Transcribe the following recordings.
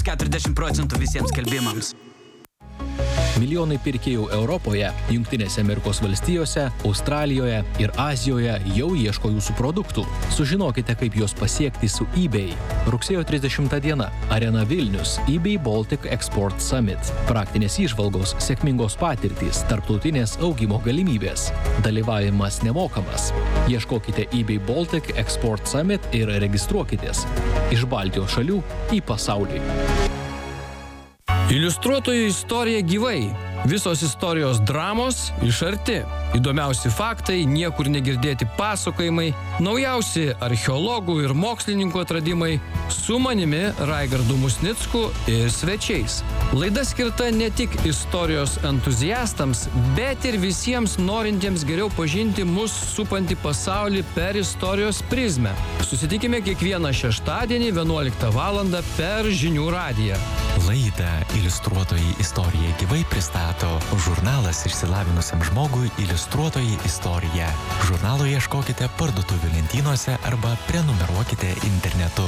+40% visiems skelbimams. Milijonai pirkėjų Europoje, Jungtinėse Amerikos valstijose, Australijoje ir Azijoje jau ieško jūsų produktų. Sužinokite, kaip juos pasiekti su eBay. Rugsėjo 30 diena. Arena Vilnius. eBay Baltic Export Summit. Praktinės įžvalgos, sėkmingos patirtys, tarptautinės augimo galimybės. Dalyvavimas nemokamas. Ieškokite eBay Baltic Export Summit ir registruokitės. Iš Baltijos šalių į pasaulį. Iliustruotojų istorija gyvai. Visos istorijos dramos iš arti. Įdomiausi faktai, niekur negirdėti pasakojimai, naujausi archeologų ir mokslininkų atradimai, su manimi Raigardu Musnicku ir svečiais. Laida skirta ne tik istorijos entuziastams, bet ir visiems norintiems geriau pažinti mus supantį pasaulį per istorijos prizmę. Susitikime kiekvieną šeštadienį 11 val. Per Žinių radiją. Laidą Iliustruotojai istorija gyvai pristato žurnalas išsilavinusiam žmogui Iliustruotojai istorija. Žurnalo ieškokite parduotuvių lentynose arba prenumeruokite internetu.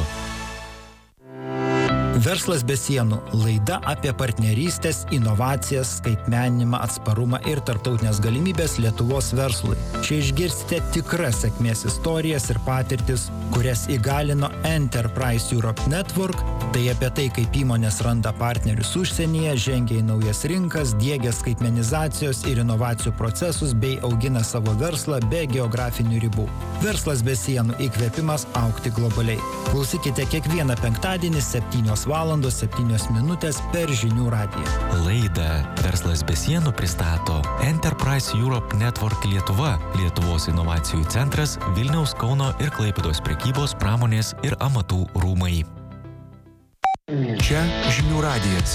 Verslas be sienų – laida apie partnerystės, inovacijas, skaitmeninimą, atsparumą ir tarptautinės galimybės Lietuvos verslui. Čia išgirsite tikras sėkmės istorijas ir patirtis, kurias įgalino Enterprise Europe Network. Tai apie tai, kaip įmonės randa partnerius užsienyje, žengia į naujas rinkas, diegia skaitmenizacijos ir inovacijų procesus bei augina savo verslą be geografinių ribų. Verslas be sienų – įkvėpimas augti globaliai. Klausykite kiekvieną penktadienį 7 valandos 7 minutės per Žinių radiją. Laidą Verslas be sienų pristato Enterprise Europe Network Lietuva, Lietuvos inovacijų centras, Vilniaus, Kauno ir Klaipėdos prekybos, pramonės ir amatų rūmai. Čia Žinių radijas.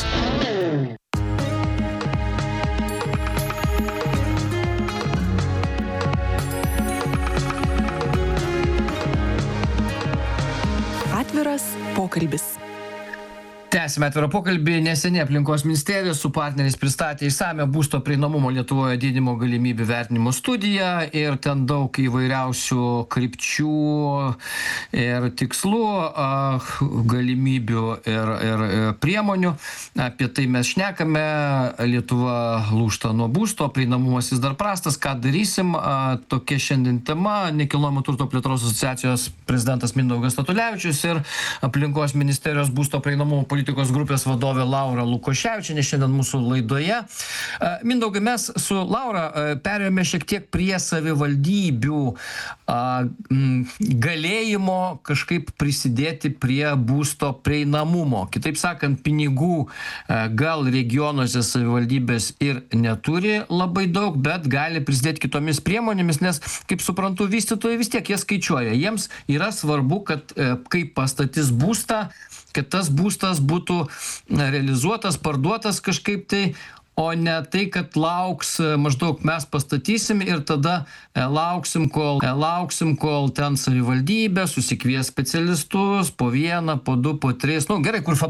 Atviras pokalbis. Tęsime atvirą pokalbį. Neseniai Aplinkos ministerija su partneriais pristatė išsamią būsto prieinamumo Lietuvoje didinimo galimybių vertinimo studiją ir ten daug įvairiausių krypčių ir tikslų, galimybių ir priemonių. Apie tai mes šnekame. Lietuva lūžta nuo būsto, prieinamumas vis dar prastas. Ką darysim? Tokia šiandien tema. Nekilnojamo turto plėtros asociacijos prezidentas Mindaugas Statulevičius ir Aplinkos ministerijos būsto prieinamumo politikos grupės vadovė Laura Lukoševičienė šiandien mūsų laidoje. Mindaugai, mes su Laura perėjome šiek tiek prie savivaldybių galėjimo kažkaip prisidėti prie būsto prieinamumo. Kitaip sakant, pinigų gal regionuose savivaldybės ir neturi labai daug, bet gali prisidėti kitomis priemonėmis, nes, kaip suprantu, vystytojai vis tiek jie skaičiuoja. Jiems yra svarbu, kad kai pastatys būstą, kad tas būstas būtų realizuotas, parduotas kažkaip tai, o ne tai, kad lauks maždaug mes pastatysim ir tada lauksim, kol ten savivaldybė susikvies specialistus po vieną, po du, po tris. Nu, gerai, kur